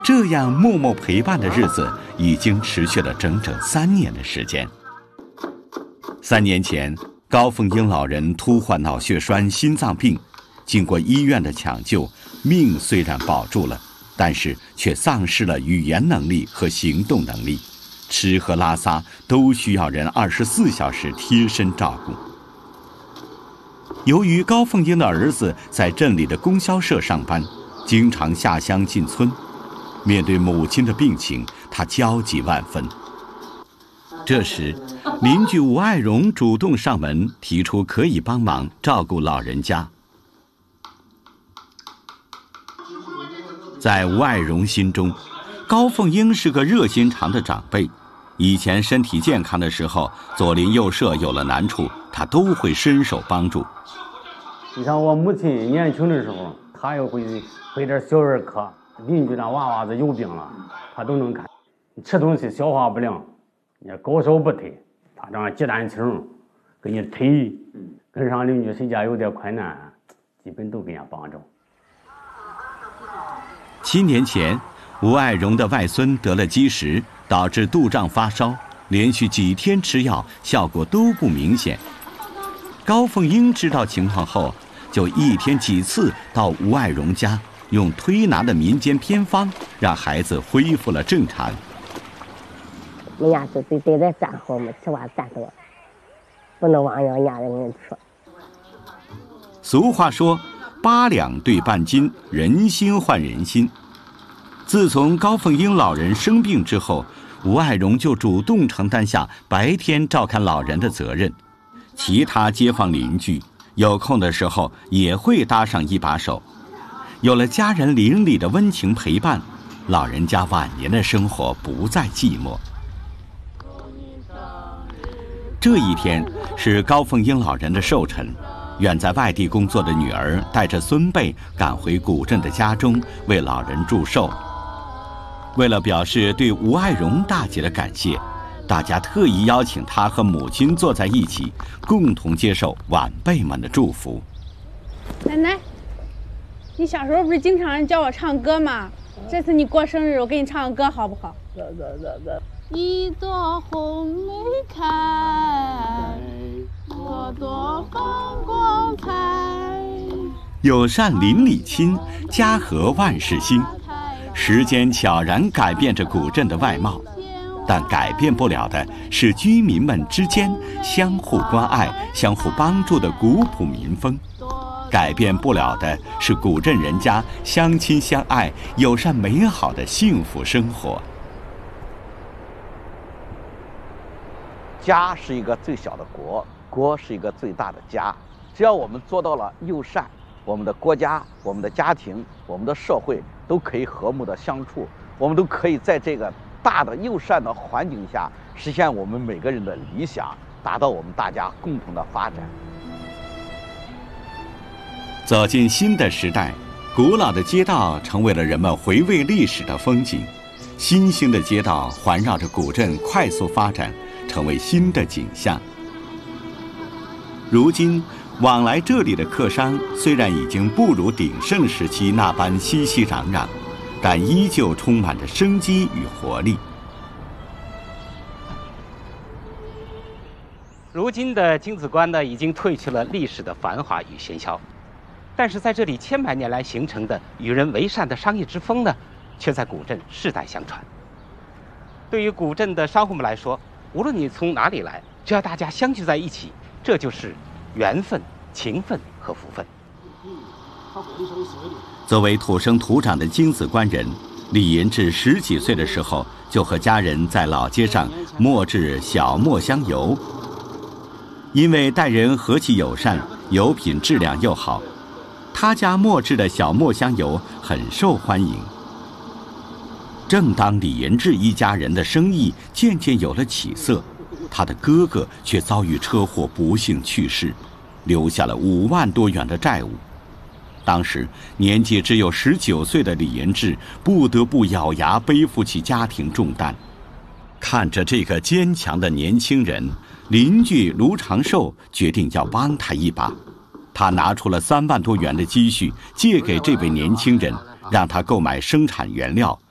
这样默默陪伴的日子已经持续了整整3年的时间。3年前，高凤英老人突患脑血栓、心脏病，经过医院的抢救，命虽然保住了，但是却丧失了语言能力和行动能力，吃喝拉撒都需要人24小时贴身照顾。由于高凤英的儿子在镇里的供销社上班，经常下乡进村，面对母亲的病情，他焦急万分。这时，邻居吴爱荣主动上门，提出可以帮忙照顾老人家。在吴爱荣心中，高凤英是个热心肠的长辈。以前身体健康的时候，左邻右舍有了难处，他都会伸手帮助。 你像我母亲年轻的时候，她也会点小儿科，邻居那娃娃子有病了，她都能看。吃东西消化不良，你高烧不退，她让鸡蛋清给你推，跟上邻居谁家有点困难，基本都给人家帮着。 7年前，吴爱荣的外孙得了积食，导致肚胀发烧，连续几天吃药，效果都不明显。高凤英知道情况后，就1天几次到吴爱荣家，用推拿的民间偏方，让孩子恢复了正常。 人家就对待站好嘛，吃饭站多，不能忘人家人吃。 俗话说，8两对半斤，人心换人心。自从高凤英老人生病之后，吴爱荣就主动承担下白天照看老人的责任，其他街坊邻居有空的时候也会搭上一把手。有了家人邻里的温情陪伴，老人家晚年的生活不再寂寞。这一天是高凤英老人的寿辰，远在外地工作的女儿带着孙辈赶回古镇的家中为老人祝寿。为了表示对吴爱荣大姐的感谢，大家特意邀请她和母亲坐在一起，共同接受晚辈们的祝福。 奶奶，你小时候不是经常教我唱歌吗？这次你过生日，我给你唱个歌好不好？一朵红梅开，朵朵放光彩。 友善邻里亲，家和万事兴。时间悄然改变着古镇的外貌，但改变不了的是居民们之间相互关爱、相互帮助的古朴民风。改变不了的是古镇人家相亲相爱、友善美好的幸福生活。 家是一个最小的国，国是一个最大的家。只要我们做到了友善，我们的国家、我们的家庭、我们的社会都可以和睦的相处，我们都可以在这个大的友善的环境下实现我们每个人的理想，达到我们大家共同的发展。 走进新的时代，古老的街道成为了人们回味历史的风景，新兴的街道环绕着古镇快速发展，成为新的景象。如今往来这里的客商虽然已经不如鼎盛时期那般熙熙攘攘，但依旧充满着生机与活力。 如今的京子关呢，已经褪去了历史的繁华与喧嚣，但是在这里千百年来形成的与人为善的商业之风呢，却在古镇世代相传。对于古镇的商户们来说，无论你从哪里来，只要大家相聚在一起，这就是缘分、情分和福分。 作为土生土长的京子关人，李银志10几岁的时候就和家人在老街上磨制小磨香油。因为待人和气友善，油品质量又好，他家磨制的小磨香油很受欢迎。正当李银志一家人的生意渐渐有了起色，他的哥哥却遭遇车祸不幸去世，留下了5万多元的债务。当时年纪只有19岁的李银志不得不咬牙背负起家庭重担。看着这个坚强的年轻人，邻居卢长寿决定要帮他一把。他拿出了3万多元的积蓄，借给这位年轻人，让他购买生产原料，